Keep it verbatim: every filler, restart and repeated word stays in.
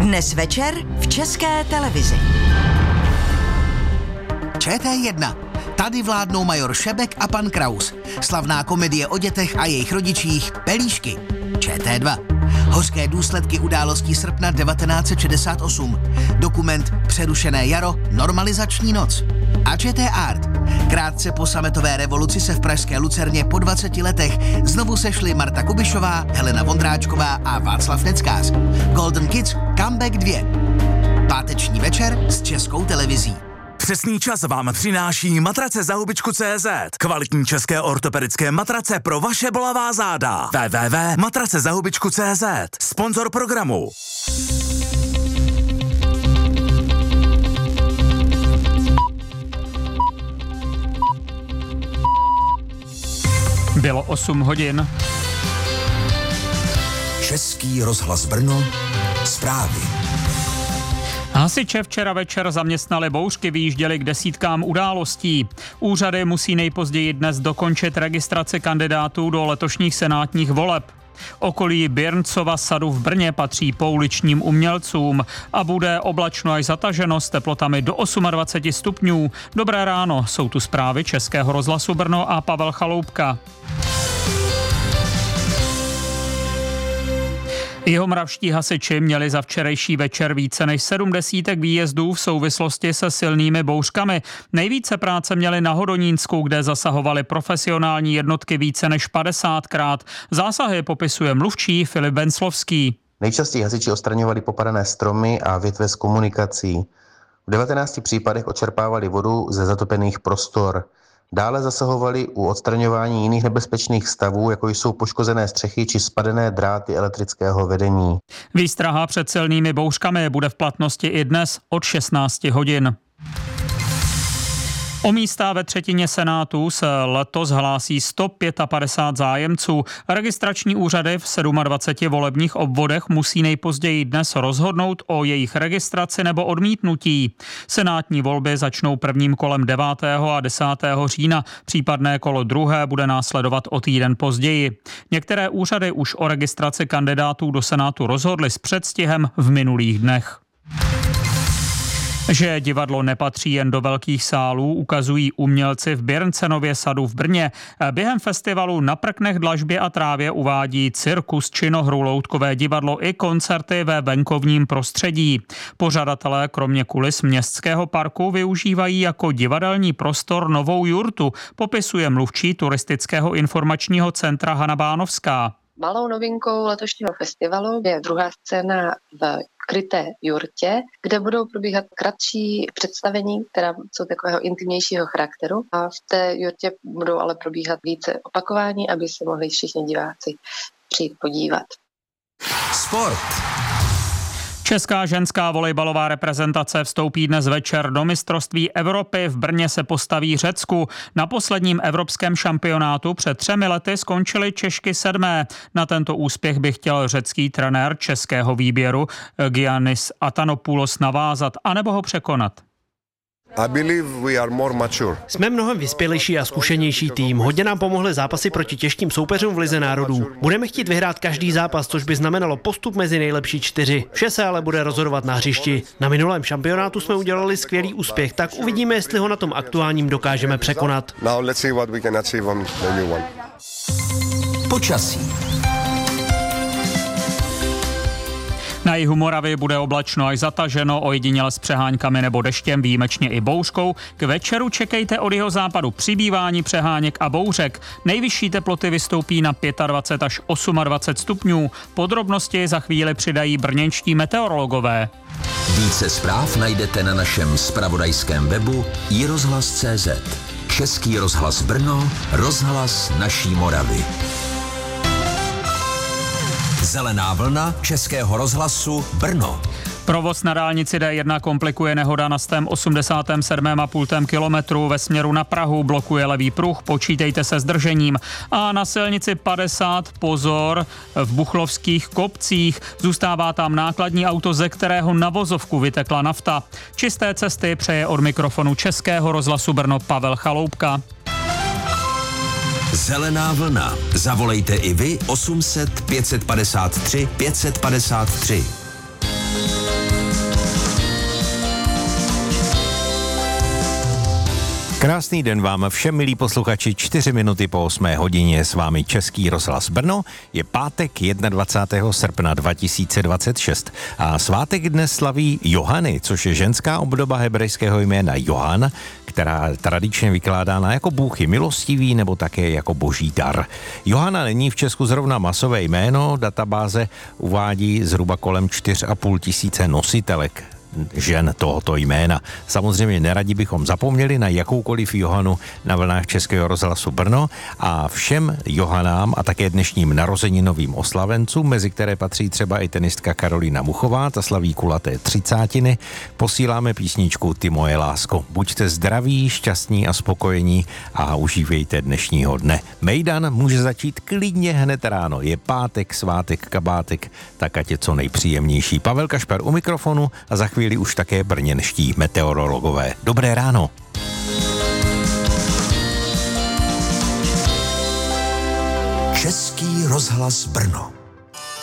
Dnes večer v České televizi. Č T jedna. Tady vládnou major Šebek a pan Kraus. Slavná komedie o dětech a jejich rodičích Pelíšky. Č T dva. Hořké důsledky událostí srpna devatenáct set šedesát osm. Dokument Přerušené jaro, normalizační noc. A Č T Art. Krátce po sametové revoluci se v pražské Lucerně po dvaceti letech znovu sešli Marta Kubišová, Helena Vondráčková a Václav Neckář. Golden Kids Comeback dva. Páteční večer s Českou televizí. Přesný čas vám přináší matrace za hubičku tečka cé zet. Kvalitní české ortopedické matrace pro vaše bolavá záda. w w w tečka matrace za hubičku tečka cé zet. Sponzor programu. Bylo osm hodin. Český rozhlas Brno. Zprávy. Hasiče včera večer zaměstnali bouřky, vyjížděli k desítkám událostí. Úřady musí nejpozději dnes dokončit registraci kandidátů do letošních senátních voleb. Okolí Birncova sadu v Brně patří pouličním umělcům a bude oblačno až zataženo s teplotami do dvacet osm stupňů. Dobré ráno, jsou tu zprávy Českého rozhlasu Brno a Pavel Chaloupka. Jihomoravští hasiči měli za včerejší večer více než sedm desítek výjezdů v souvislosti se silnými bouřkami. Nejvíce práce měli na Hodonínsku, kde zasahovaly profesionální jednotky více než padesátkrát. Zásahy popisuje mluvčí Filip Venclovský. Nejčastěji hasiči odstraňovali popadané stromy a větve z komunikací. V devatenácti případech odčerpávali vodu ze zatopených prostor. Dále zasahovali u odstraňování jiných nebezpečných stavů, jako jsou poškozené střechy či spadené dráty elektrického vedení. Výstraha před silnými bouřkami bude v platnosti i dnes od šestnácti hodin. O místa ve třetině Senátu se letos hlásí sto padesát pět zájemců. Registrační úřady v dvaceti sedmi volebních obvodech musí nejpozději dnes rozhodnout o jejich registraci nebo odmítnutí. Senátní volby začnou prvním kolem devátého a desátého října. Případné kolo druhé bude následovat o týden později. Některé úřady už o registraci kandidátů do Senátu rozhodly s předstihem v minulých dnech. Že divadlo nepatří jen do velkých sálů, ukazují umělci v Birncenově sadu v Brně. Během festivalu Na prknech, dlažbě a trávě uvádí cirkus, činohru, loutkové divadlo i koncerty ve venkovním prostředí. Pořadatelé kromě kulis městského parku využívají jako divadelní prostor novou jurtu, popisuje mluvčí turistického informačního centra Hana Bánovská. Malou novinkou letošního festivalu je druhá scéna v kryté jurtě, kde budou probíhat kratší představení, která jsou takového intimnějšího charakteru, a v té jurtě budou ale probíhat více opakování, aby se mohli všichni diváci přijít podívat. Sport. Česká ženská volejbalová reprezentace vstoupí dnes večer do mistrovství Evropy. V Brně se postaví Řecku. Na posledním evropském šampionátu před třemi lety skončily Češky sedmé. Na tento úspěch by chtěl řecký trenér českého výběru Giannis Atanopoulos navázat anebo ho překonat. Jsme mnohem vyspělejší a zkušenější tým. Hodně nám pomohly zápasy proti těžkým soupeřům v Lize národů. Budeme chtít vyhrát každý zápas, což by znamenalo postup mezi nejlepší čtyři. Vše se ale bude rozhodovat na hřišti. Na minulém šampionátu jsme udělali skvělý úspěch, tak uvidíme, jestli ho na tom aktuálním dokážeme překonat. Počasí. Na jihu Moravy bude oblačno až zataženo, ojediněle s přeháňkami nebo deštěm, výjimečně i bouřkou. K večeru čekejte od jihozápadu přibývání přeháněk a bouřek. Nejvyšší teploty vystoupí na dvacet pět až dvacet osm stupňů. Podrobnosti za chvíli přidají brněnští meteorologové. Více zpráv najdete na našem zpravodajském webu i rozhlas tečka cé zet. Český rozhlas Brno, rozhlas naší Moravy. Zelená vlna Českého rozhlasu Brno. Provoz na dálnici D jedna komplikuje nehoda na sto osmdesát sedm a půl kilometru ve směru na Prahu, blokuje levý pruh, počítejte se zdržením. A na silnici padesát pozor v Buchlovských kopcích, zůstává tam nákladní auto, ze kterého na vozovku vytekla nafta. Čisté cesty přeje od mikrofonu Českého rozhlasu Brno Pavel Chaloupka. Zelená vlna. Zavolejte i vy osm set pět set padesát tři pět set padesát tři. Krásný den vám všem, milí posluchači, čtyři minuty po osmé hodině, s vámi Český rozhlas Brno. Je pátek dvacátého prvního srpna dva tisíce dvacet šest a svátek dnes slaví Johany, což je ženská obdoba hebrejského jména Johan, která je tradičně vykládána jako Bůh je milostivý nebo také jako boží dar. Johana není v Česku zrovna masové jméno, databáze uvádí zhruba kolem čtyři a půl tisíce nositelek žen tohoto jména. Samozřejmě neradi bychom zapomněli na jakoukoliv Johanu na vlnách Českého rozhlasu Brno a všem Johanám a také dnešním narozeninovým oslavencům, mezi které patří třeba i tenistka Karolína Muchová, ta slaví kulaté třicátiny, posíláme písničku Ty moje lásko. Buďte zdraví, šťastní a spokojení a užívejte dnešního dne. Mejdan může začít klidně hned ráno. Je pátek, svátek, kabátek, tak ať je co nejpříjemnější. Pavel Kašpar u mikrofonu a za chvíli už také brněnští meteorologové. Dobré ráno. Český rozhlas Brno.